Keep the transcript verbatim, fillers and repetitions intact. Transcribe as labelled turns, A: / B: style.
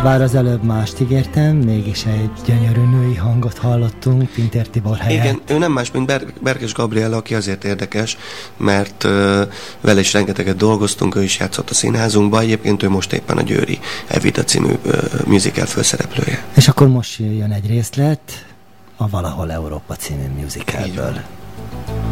A: Bár az előbb mást ígértem, mégis egy gyönyörű női hangot hallottunk Pintér Tibor helyett.
B: Igen, ő nem más, mint Ber- Berkes Gabriella, aki azért érdekes, mert uh, vele is rengeteget dolgoztunk, ő is játszott a színházunkban, egyébként ő most éppen a Győri Evita című uh, musical főszereplője.
A: És akkor most jön egy részlet a Valahol Európa című musicalből.